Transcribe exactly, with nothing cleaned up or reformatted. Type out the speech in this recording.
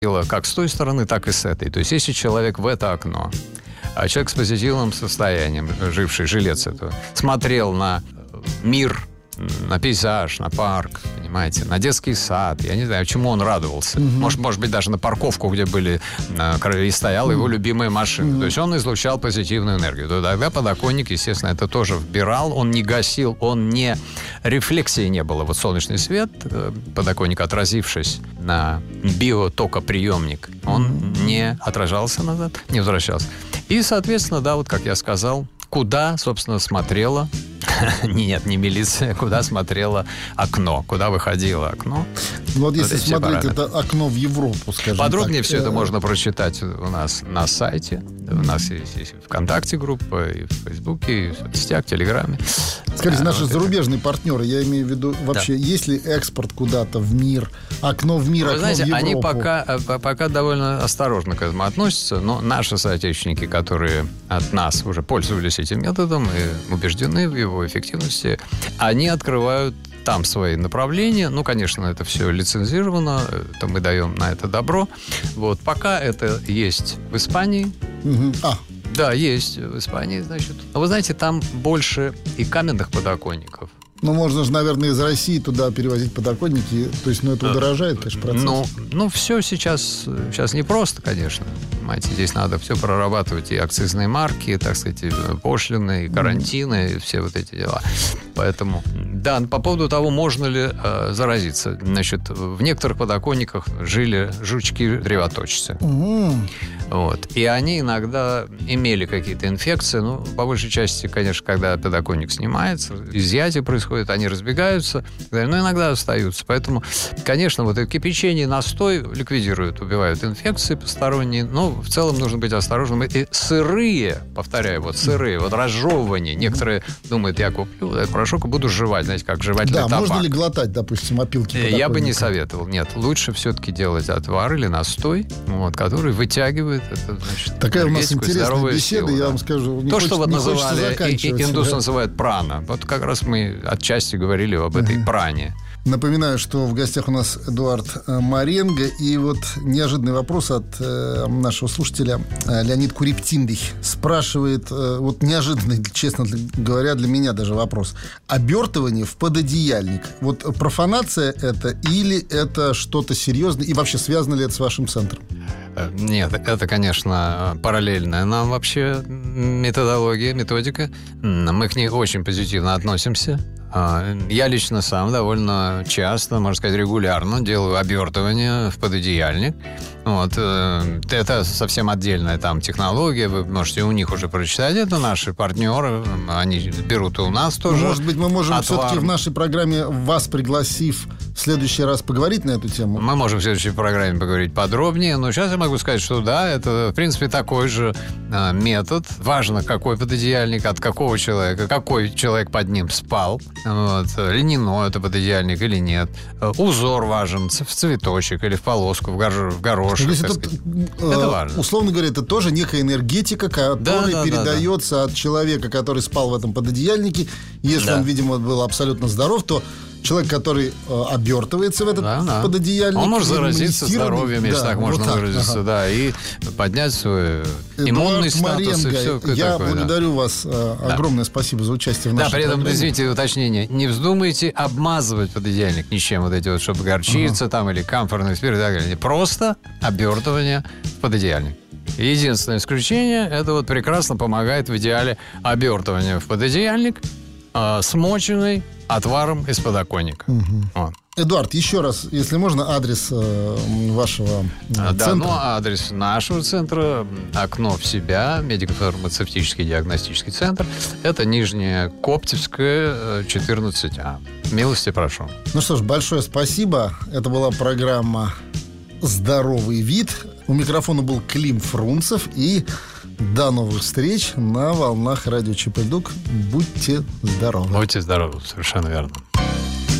как с той стороны, так и с этой. То есть, если человек в это окно, а человек с позитивным состоянием, живший жилец этого, смотрел на мир, на пейзаж, на парк, понимаете, на детский сад. Я не знаю, чему он радовался. Mm-hmm. Может, может быть, даже на парковку, где были и стояла mm-hmm. его любимая машина. Mm-hmm. То есть он излучал позитивную энергию. То тогда подоконник, естественно, это тоже вбирал. Он не гасил, он не... Рефлексии не было. Вот солнечный свет, подоконник, отразившись на биотокоприемник, он mm-hmm. не отражался назад, не возвращался. И, соответственно, да, вот как я сказал, куда, собственно, смотрела... Нет, не милиция. Куда смотрело окно? Куда выходило окно? Ну, вот если вот смотреть это окно в Европу, скажем подробнее так, все это можно прочитать у нас на сайте. У нас есть, есть ВКонтакте группа, и в Фейсбуке, и в соцсетях, в Телеграме. Скажите, а, наши вот зарубежные это... партнеры, я имею в виду, вообще, да. есть ли экспорт куда-то в мир, окно в мир, Вы окно знаете, в Европу? они пока, пока довольно осторожно к этому относятся, но наши соотечественники, которые от нас уже пользовались этим методом и убеждены в его эффективности, они открывают там свои направления. Ну, конечно, это все лицензировано, это мы даем на это добро. Вот, пока это есть в Испании. Угу. А. Да, есть в Испании, значит. Но вы знаете, там больше и каменных подоконников. Ну, можно же, наверное, из России туда перевозить подоконники. То есть, ну, это удорожает, конечно, процесс. Ну, ну все сейчас, сейчас непросто, конечно. Понимаете, здесь надо все прорабатывать. И акцизные марки, и, так сказать, и пошлины, и карантины, mm-hmm. и все вот эти дела. Поэтому, да, по поводу того, можно ли э, заразиться. Значит, в некоторых подоконниках жили жучки-древоточцы. Mm-hmm. Вот. И они иногда имели какие-то инфекции. Ну, по большей части, конечно, когда подоконник снимается, изъятие происходит, они разбегаются, но иногда остаются. Поэтому, конечно, вот это кипячение, настой ликвидируют, убивают инфекции посторонние. Но в целом нужно быть осторожным. И сырые, повторяю, вот сырые, вот разжевывание. Некоторые думают, я куплю этот порошок и буду жевать, знаете, как жевательный да, табак. можно ли глотать, допустим, опилки подоконника? Я бы не советовал. Нет, лучше все-таки делать отвар или настой, вот, который вытягивает это, значит, такая у нас интересная беседа, силу, я да. вам скажу. То, хочется, что вот называли, и, и индусы да? называют прана. Вот как раз мы отчасти говорили об этой uh-huh. пране. Напоминаю, что в гостях у нас Эдуард Маренго. И вот неожиданный вопрос от э, нашего слушателя э, Леонид Куриптиндых спрашивает, э, вот неожиданный, честно говоря, для меня даже вопрос. Обертывание в пододеяльник. Вот профанация это или это что-то серьезное? И вообще связано ли это с вашим центром? Нет, это, конечно, параллельная нам вообще методология, методика. Мы к ней очень позитивно относимся. Я лично сам довольно часто, можно сказать, регулярно делаю обертывание в пододеяльник. Вот. Это совсем отдельная там технология. Вы можете у них уже прочитать. Это наши партнеры. Они берут и у нас тоже. Может быть, мы можем отвар. все-таки в нашей программе, вас пригласив, в следующий раз поговорить на эту тему? Мы можем в следующей программе поговорить подробнее. Но сейчас я могу сказать, что да, это, в принципе, такой же а, метод. Важно, какой пододеяльник, от какого человека, какой человек под ним спал. Вот. Льняной это пододеяльник или нет. Узор важен в цветочек или в полоску, в, гор- в горошек. Это, это важно. Условно говоря, это тоже некая энергетика, которая да, да, передается да, да. от человека, который спал в этом пододеяльнике. Если да. он, видимо, был абсолютно здоров, то человек, который э, обертывается в этот да, да. пододеяльник, он может заразиться здоровьем, если да, так можно вот так, выразиться, ага. да, и поднять свой иммунный Эдуард статус. Маренго, и все я такое, благодарю да. вас. Э, да. Огромное спасибо за участие в нашей Да, при этом, программе. извините, уточнение. Не вздумайте обмазывать пододеяльник ничем, вот эти вот, чтобы горчица ага. там или камфорный спирт и так далее. Просто обертывание в пододеяльник. Единственное исключение, это вот прекрасно помогает в идеале обертывание в пододеяльник, э, смоченный отваром из подоконника. Угу. Вот. Эдуард, еще раз, если можно, адрес э, вашего э, а, центра. Да, ну, адрес нашего центра, окно в себя, медико-фармацевтический диагностический центр. Это Нижняя Коптевская, четырнадцать А. Милости прошу. Ну что ж, большое спасибо. Это была программа «Здоровый вид». У микрофона был Клим Фрунцев. И до новых встреч на волнах радио ЧП Дук. Будьте здоровы. Будьте здоровы, совершенно верно.